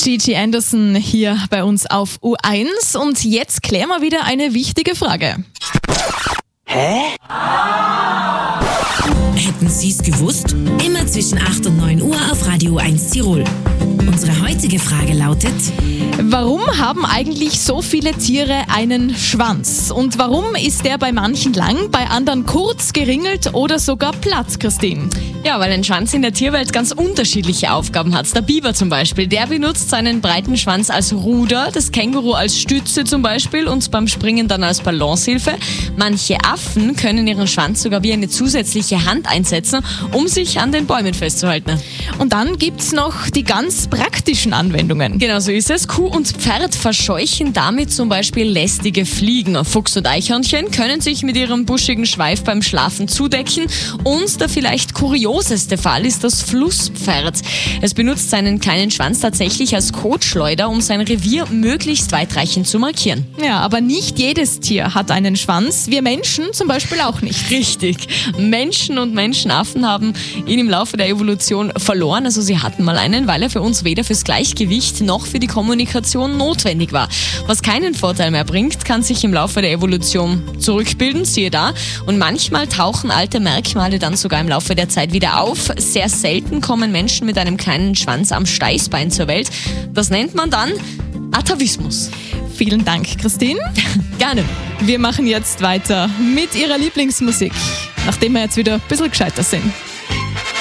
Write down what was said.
Gigi Anderson hier bei uns auf U1 und jetzt klären wir wieder eine wichtige Frage. Hätten Sie es gewusst? Immer zwischen 8 und 9 Uhr auf Radio 1 Tirol. Unsere heutige Frage lautet: Warum haben eigentlich so viele Tiere einen Schwanz? Und warum ist der bei manchen lang, bei anderen kurz, geringelt oder sogar platt, Christine? Ja, weil ein Schwanz in der Tierwelt ganz unterschiedliche Aufgaben hat. Der Biber zum Beispiel, der benutzt seinen breiten Schwanz als Ruder, das Känguru als Stütze zum Beispiel und beim Springen dann als Balancehilfe. Manche Affen können ihren Schwanz sogar wie eine zusätzliche Hand einsetzen, um sich an den Bäumen festzuhalten. Und dann gibt's noch die ganz praktischen Anwendungen. Genau so ist es. Kuh und Pferd verscheuchen damit zum Beispiel lästige Fliegen. Fuchs und Eichhörnchen können sich mit ihrem buschigen Schweif beim Schlafen zudecken. Und der vielleicht kurioseste Fall ist das Flusspferd. Es benutzt seinen kleinen Schwanz tatsächlich als Kotschleuder, um sein Revier möglichst weitreichend zu markieren. Ja, aber nicht jedes Tier hat einen Schwanz. Wir Menschen zum Beispiel auch nicht. Richtig. Menschen und Menschenaffen haben ihn im Laufe der Evolution verloren. Also sie hatten mal einen, weil er für uns weder fürs Gleichgewicht noch für die Kommunikation notwendig war. Was keinen Vorteil mehr bringt, kann sich im Laufe der Evolution zurückbilden, siehe da. Und manchmal tauchen alte Merkmale dann sogar im Laufe der Zeit wieder auf. Sehr selten kommen Menschen mit einem kleinen Schwanz am Steißbein zur Welt. Das nennt man dann Atavismus. Vielen Dank, Christine. Gerne. Wir machen jetzt weiter mit Ihrer Lieblingsmusik, nachdem wir jetzt wieder ein bisschen gescheiter sind.